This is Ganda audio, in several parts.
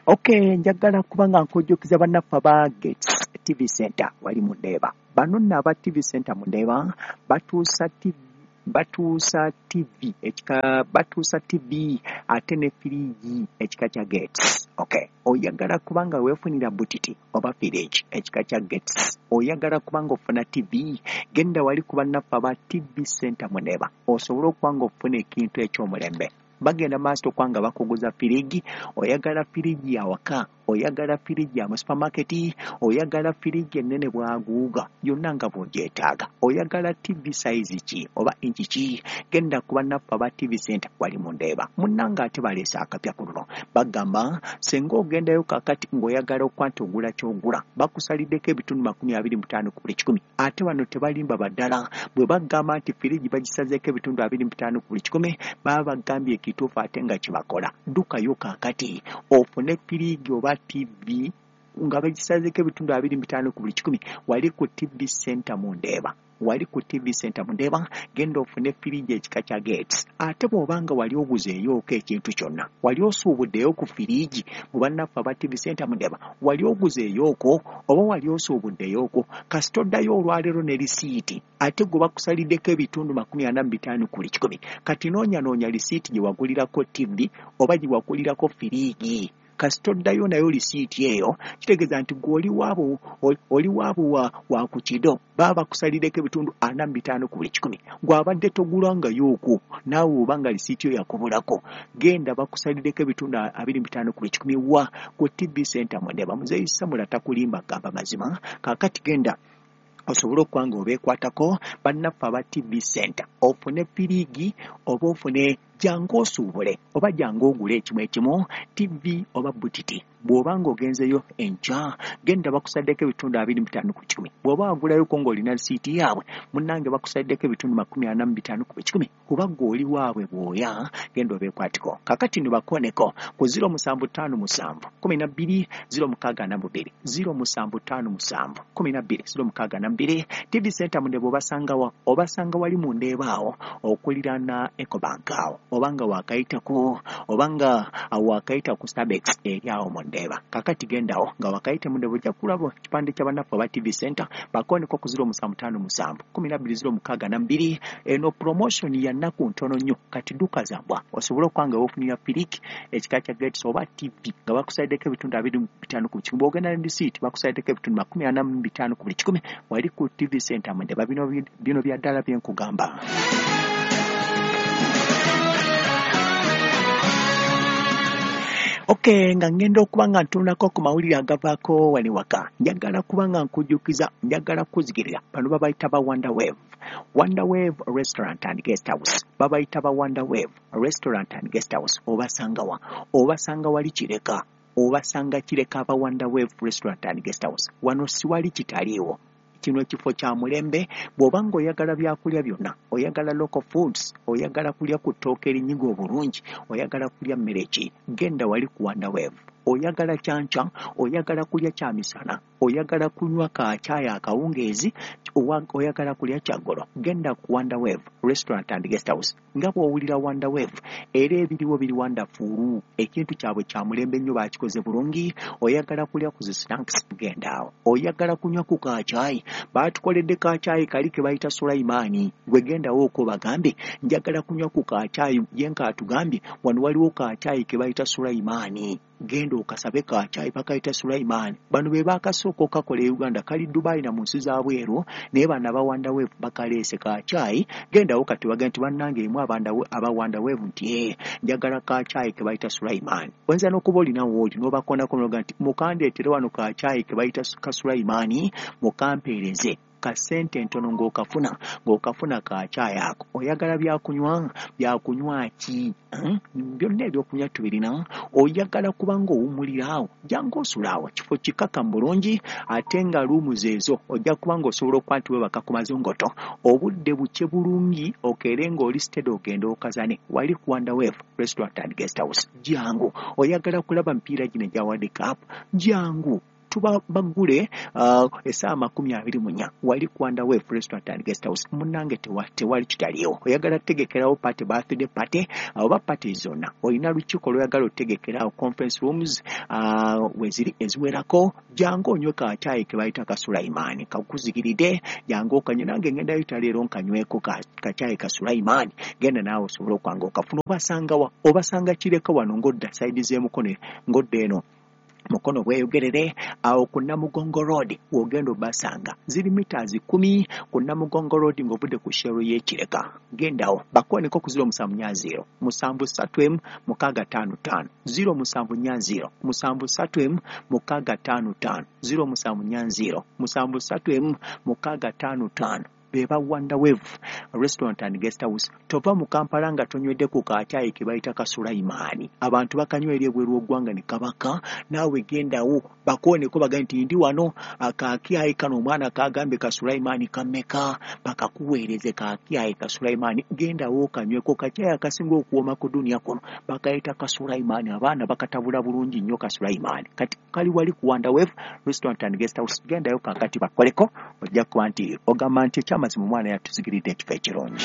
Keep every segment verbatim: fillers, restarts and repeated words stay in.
Okay, njagala kubanga nkujjukiza bannaffe ba Gates T V Center wali mu Ndeeba. Bano nno aba T V Center mu Ndeeba batuusa T V batuusa T V ekika batuusa T V ate ne firiji ekika kya Gates. Okay, oyagala kubanga weefunira butiti oba firiji ekika kya Gates. Oyagala kubanga ofuna T V genda wali ku bannaffe aba T V Center mu Ndeeba osobola okubanga ofuna ekintu eky'omulembe. Bagenda maaso kwanga bakuguza firiji, oyagala firiji ya waka, oyagala firiji ya mu supermarket, oyagala firiji ennene bwaguuga, yonna nga bw'ogyetaaga. Oyagala T V size ki oba inchi ki, genda ku bannaffe aba T V Center wali mu Ndeeba. Munnanga ate baleese akapya ku luno. Bagamba senga ogendayo kakati ng'oyagala okwanta ogula ky'ogula, bakusaliddeko ebitundu makumi abiri mu ttaano ku buli kikumi. Ate bano tebalimba baddala, bwe bagamba nti firiji bagisazeeko ebitundu abiri mu ttaano ku buli kikumi, baba bagambye ekituufu ate nga kibakola. Ddukayo kakati ofune firiji oba T V nga bagisazeeko ebitundu abiri mu ttaano ku buli kikumi wali ku T V Center mu Ndeeba. Wali ku T V Center mu Ndeeba genda ofune firiji ekika kya Gates. Ate bw'obanga wali oguzeeyooko ekintu kyonna, wali osuubuddeyo ku firiji mu bannaffe aba T V Center mu Ndeeba, wali oguzeeyooko oba wali osuubuddeyooko kasita oddayo olwaleero ne lisiiti ate gwe bakusaliddeko ebitundu makumi ana mu bitaano ku buli kikumi. Kati noonyanoonya lisiiti gye wagulirako T V oba gye wagulirako firiji. Kasita oddayo nayo lisiiti eyo kitegeeza nti gwe oli waabo oli waabo wa, wa ku kido baba bakusaliddeko ebitundu ana mu bitaano ku buli kikumi. Gw'abadde togulangayooko naawe oba nga lisiiti yo yakubulako, genda bakusaliddeko ebitundu abiri mu bitaano ku buli kikumi wa ku T V Center mu Ndeeba. Muzeeyi Samula takulimba gamba mazima. Kaakati genda osobola okubanga obeekwatako bannaffe aba T V Center ofune firiji oba ofune jangu osuubule oba jangu ogule ekimu ekimu T V oba butiti. Bw'obanga ogenzeyo enkya genda bakusaliddeko ebitundu abiri mu bitaano ku kikumi. Bw'oba wagulayoko ng'olina lisiiti yaabwe munnange bakusaliddeko ebitundu makumi ana mu bitaano ku kikumi. Kuba gw'oli waabwe bw'oya genda obeekwatiko. Kakati ne bakoneko ku ziro musanvu ttaano musanvu kumi na bbiri ziro mukaaga na bbiri ziro musanvu ttaano musanvu kumi na bbiri ziro mukaaga na bbiri. T V Center mu Ndeeba obasangawa obasanga wali mu Ndeeba awo okuliraana Ecobank awo obanga wakayitako obanga wakayita ku Starbex eri awo mu Ndeeba. Kakati gendawo nga wakayita mu Ndeeba ojja kulaba ekipande kya bannaffe aba T V Center bakoneko ku ziro musanvu ttaano musanvu kumi na bbiri ziro mukaaga na bbiri. Eno promotion ya nnaku ntono nnyo kati dduka zambwa osobola okwanga ofunira firiki ekika kya Gates oba T V nga bakusaliddeko ebitundu abiri mu bitaano ku kikumi. Bw'ogenda ne lisiiti bakusaliddeko ebitundu makumi ana mu bitaano ku buli kikumi wali ku T V Center mu Ndeeba. Bino bino bya ddala bye nkugamba. Okay, nga ngenda okuba nga ntunulako ku mawulire agavaako wali waka. Njagala kuba nga nkujjukiza, njagala kuzigirira bano babayita ba Wonder Wave. Wonder Wave Restaurant and Guest House. Babayita ba Wonder Wave Restaurant and Guest House. Obasanga wa? Obasanga wali Kireka. Obasanga Kireka aba Wonder Wave Restaurant and Guest House. Wano si wali kitaliiwo. Kino ekifo kya mulembe. Bw'obanga oyagala byakulya byonna, oyagala local foods, oyagala kulya ku ttooke erinyiga obulungi, oyagala kulya mmere ki, genda wali ku Wonder Wave. Oyagala kyanca, oyagala kulya kya misana, oyagala kunywa ka chai akawungeezi, oyagala kulya kyagolo, genda ku Wonder Wave Restaurant and Guest House. Nga bw'owulira Wonder Wave era ebiriwo biri wonderful, ekintu kyabwe kya mulembe nnyo bakikoze bulungi. Oyagala kulya ku zi snacks, genda awo. Oyagala kunywa ku ka chai, baatukoledde ka chai kali ke bayita Sulaimaani, gwe gendawo okwo bagambe njagala kunywa ku ka chai yenka atugambye wano waliwo ka chai ke bayita Sulaimaani. Genda okasabe ka chai bakayita Sulaimaani. Bano be baakasooka okakola e Uganda, kali Dubai na mu nsi za bweru, naye bano aba Wonder Wave bakaleese ka chai. Gendawo kati baga nti bannange emu aba Wonder Wave nti ee njagala ka chai ke bayita Sulaimaani. Oyinza n'okuba olinawo oli n'obakonako n'oga nti mukandeetere wano ka chai ke bayita ka Sulaimaani mukampeereze kasente ntono ng'okafuna ng'okafuna ka chai ako. Oyagala byakunywa byakunywa ki? Hmm? Byonna ebyokunywa tubirina. Oyagala kuba ng'owummuliraawo jangu osulaawo kifo kikaka bulungi ate nga luumu zeezo ojja kuba ng'osobola okuba nti webaka ku mazongoto obudde buke bulungi okeere ng'oli steady ogenda okazane wali ku Wonder Wave Restaurant and Guest House. Jangu oyagala kulaba mpiira gino egya World Cup, jangu tuba bagule uh, esaawa makumi abiri mu nnya wali Kwanda Wave Restaurant and Guest House munange tewali kitaliyo oyagala tegekerawo party birthday party oba party zonna olina lukiiko lw'oyagala otegekerawo conference rooms uh, weziri eziwerako jangu onywe kacaayi ke bayita ka Sulaiman kakuzigiridde jangu okanywe nange ngenda yitaleero nkanyweko kacaayi ka Sulaiman genda naawe osobola okwanga okafuna obasanga wa obasanga kireka wano ngodda side z'emukono ngodda eno mukono bweyogerere awo ku Namugongo Road wogendo basanga ziri meters kumi ku Namugongo Road ngobudde ku shero y'ekireka gendawo bakoneko ku zero musanvu nnya zero musanvu ssatu emu mukaaga ttaano ttaano zero musanvu nnya zero musanvu ssatu emu mukaaga ttaano ttaano zero musanvu nnya zero musanvu ssatu emu mukaaga ttaano ttaano beba Wanda Wave Restaurant and Guest House tova mu Kampala nga tonywedde ku kacaayi ke bayita ka Sulaiman abantu bakanywerera ebweru ogwanga ne kabaka naawe gendawo bakoneko baga nti ndi wano akakyayi kano omwana kagambe ka Sulaiman kameka bakakuweereze kakyayi ka Sulaiman gendawo kanyweko kacaayi akasinga okuwoma ku dunia kono bakayita ka Sulaiman abaana bakatabula bulungi nnyo ka Sulaiman kati kali wali ku Wanda Wave Restaurant and Guest House gendayo kakati bakoleko ojja kuba nti ogamba nti mazimu mwana yatuzigiridde ekifo ekirungi.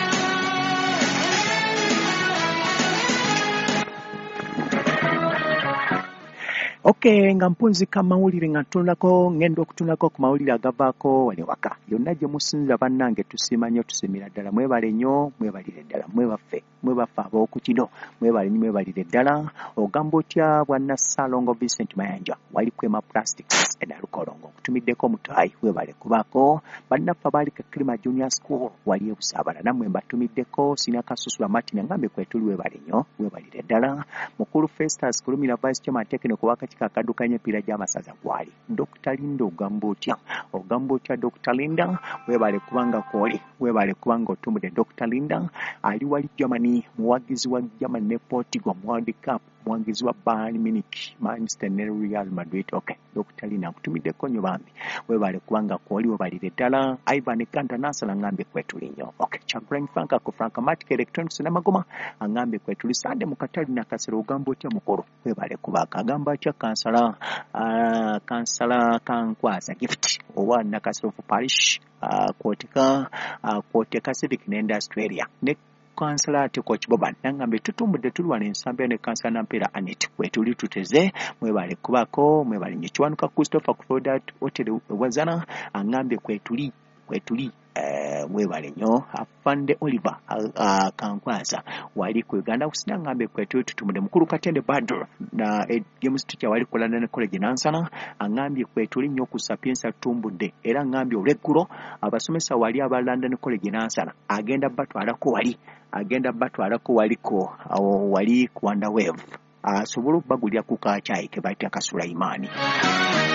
Okay, nga mpunzika mawulire nga tunako ngendo okutunako ku mawulire agavaako wali waka yonna gye musinza bannange tusiima nnyo tusimira ddala mwebale nnyo mwebalire ddala mwebaffe mwebaffe ab'okukino mwebale nnyo mwebalire ddala ogamba otya bwanna Ssaalongo Vincent Mayanja wali Kwema Plastics enalukolongo okutumiddeko omutaayi webale kubaako bannaffe abaali ka Kirima Junior School wali ebusaabala nammwe mbatumiddeko Sina Kasusula Martin ngambe kwetuli webale nnyo webalire ddala mukulu Festus Kulumira Vice Chairman Technical wakati kakadukanye pira gy'amasaza gwali Doctor Linda ogamba otya ogamba otya Doctor Linda webale kubanga kwoli webale kubanga otumudde Doctor Linda ali wali Germany muwagizi wa Germany ne Portugal World Cup muwagizi wa Bayern Munich Manchester ne Real Madrid. Okay, Doctor Linda akutumiddeko nnyo bambi webale kubanga kwoli webalire ddala Ivan Kanta nasala ngambe kwetuli nnyo. Okay, Chagrang Franka ko Franka Matic Electronics n'amagoma angambe kwetuli Sande mukatali na kasero ogamba otya mukoro webale kubaka agamba atya kansala uh, kansala kankwaza gift owa nakasero parish uh, kwotika uh, kwotika civic ne industry area ne kansala ate Coach Boban nangambe tutumbudde tuli wano ensambya ne kansala nampera Anet kwetuli tuteze mwebale kubako mwebale nnyo Kiwanuka Christopher Clodat Hotel wazana angambe kwetuli kwetuli Uh, webale nnyo Afande Oliver uh, uh, kankwaza wali ku Uganda kusina ngambe kwetu tutumude mukulu Katende Badr na eh, James Teacher wali ku London College nansana angambye kwetu nnyo ku Sapienza tumbudde era ngambye olekkulo abasomesa wali aba London College nansana agenda batwalako wali agenda batwalako waliko awo wali ku Wanda Wave asobola uh, bagulya ku kacaayi ke bayita ka Sulaiman.